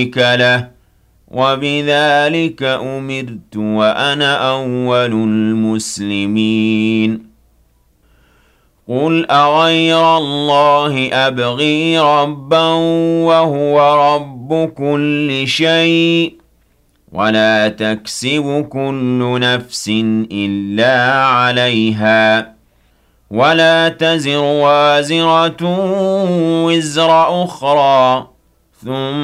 له وبذلك أمرت وأنا أول المسلمين قل أغير الله أبغي ربا وهو رب كل شيء ولا تكسب كل نفس إلا عليها ولا تزر وازرة وزر أخرى ثم